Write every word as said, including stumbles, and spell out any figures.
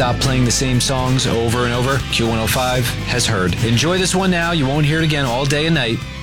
stop playing the same songs over and over, Q one oh five has heard. Enjoy this one now. You won't hear it again all day and night.